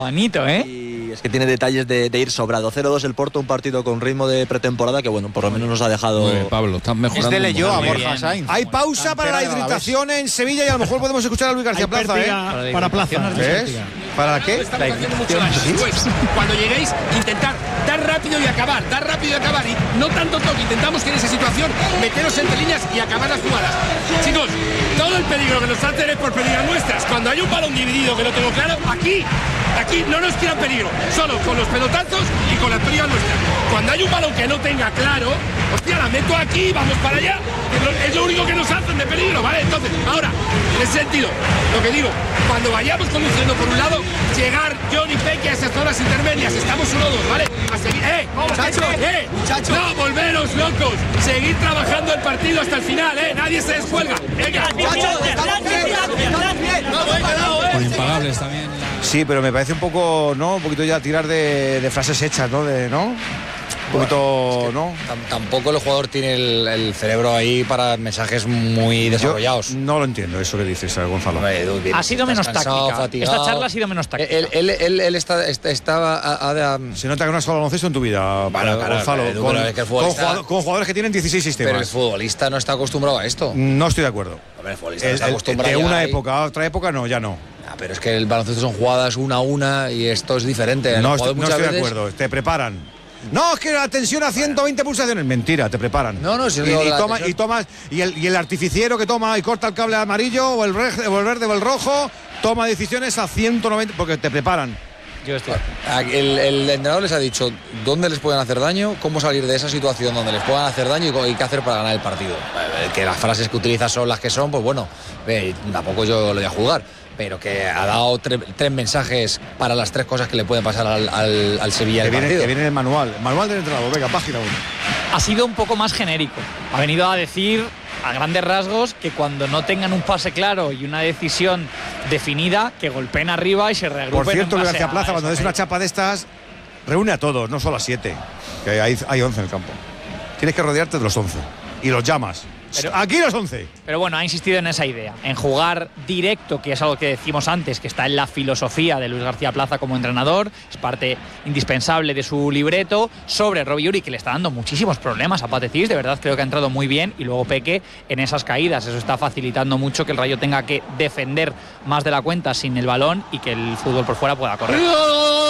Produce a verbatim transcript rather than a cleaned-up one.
Bonito, ¿eh? Y es que tiene detalles de, de ir sobrado. cero dos el Porto, un partido con ritmo de pretemporada que, bueno, por lo menos nos ha dejado... Muy bien, Pablo, estás mejorando. Es de leyó a Borja Sainz. Hay pausa para la hidratación en Sevilla y a lo mejor podemos escuchar a Luis García Plaza, ¿eh? Para, para Plaza. ¿Ves? ¿Para qué? Estamos haciendo mucho daño. Después, cuando lleguéis, intentad dar rápido y acabar, dar rápido y acabar. Y no tanto toque, intentamos que en esa situación meteros entre líneas y acabar las jugadas. Chicos, todo el peligro que nos hacen es por pérdidas nuestras. Cuando hay un balón dividido que lo tengo claro, aquí, aquí no nos tiran peligro, solo con los pelotazos y con las pérdidas nuestras. Cuando hay un balón que no tenga claro, hostia, la meto aquí, vamos para allá. Es lo, es lo único que nos hacen de peligro, ¿vale? Entonces, ahora, en ese sentido, lo que digo, cuando vayamos conduciendo por un lado, llegar John y Peque a esas zonas intermedias, estamos uno dos, ¿vale? A seguir, ¡eh! ¡Muchachos! ¡Eh! ¡Muchachos! ¡No, volveros locos! Seguir trabajando el partido hasta el final, ¿eh? Nadie se descuelga. ¡Venga! ¡Muchachos! ¡Estamos bien! ¡Estamos bien! ¡No, he ganado, eh! Con impagables también. Sí, pero me parece un poco, ¿no? Un poquito ya tirar de, de frases hechas, ¿no? De, ¿no? Un poquito, es que ¿no? Tampoco el jugador tiene el, el cerebro ahí para mensajes muy desarrollados. Yo no lo entiendo eso que dices, Gonzalo. Hombre, Edu, Ha sido menos cansado, táctica. fatigado. Esta charla ha sido menos táctica. Él, él, él, él está, está, está a, a, a, Se nota que no has jugado baloncesto en tu vida, bueno, claro, Gonzalo. Edu, con, pero es que el con, futbolista, jugador, con jugadores que tienen dieciséis sistemas. Pero el futbolista no está acostumbrado a esto. No estoy de acuerdo. Hombre, el futbolista no El, está el, acostumbrado de una a época a otra época, no, ya no. Ah, pero es que el baloncesto son jugadas una a una y esto es diferente. No, estoy, no estoy veces... de acuerdo, te preparan. No, es que la tensión a ciento veinte pulsaciones. Mentira, te preparan. No, no, si y, digo y, la toma, tensión... y tomas y el, y el artificiero que toma y corta el cable amarillo o el, re, o el verde o el rojo toma decisiones a ciento noventa porque te preparan. Yo estoy. El, el entrenador les ha dicho dónde les pueden hacer daño, cómo salir de esa situación donde les puedan hacer daño y qué hacer para ganar el partido. Que las frases que utiliza son las que son, pues bueno, eh, tampoco yo lo voy a juzgar. Pero que ha dado tre tres mensajes para las tres cosas que le pueden pasar al, al, al Sevilla. Que del viene, partido. que viene el manual, el manual del entrenador. Venga, página uno. Ha sido un poco más genérico. Ha venido a decir a grandes rasgos que cuando no tengan un pase claro y una decisión definida, que golpeen arriba y se reagrupen. Por cierto, en base García a Plaza, cuando des eso. una chapa de estas, reúne a todos, no solo a siete. Que hay, hay once en el campo. Tienes que rodearte de los once. Y los llamas. Pero, aquí los once. Pero bueno, ha insistido en esa idea, en jugar directo, que es algo que decimos antes, que está en la filosofía de Luis García Plaza como entrenador, es parte indispensable de su libreto, sobre Robbie Uri, que le está dando muchísimos problemas a Patecís, de verdad creo que ha entrado muy bien, y luego Peque en esas caídas, eso está facilitando mucho que el Rayo tenga que defender más de la cuenta sin el balón y que el fútbol por fuera pueda correr.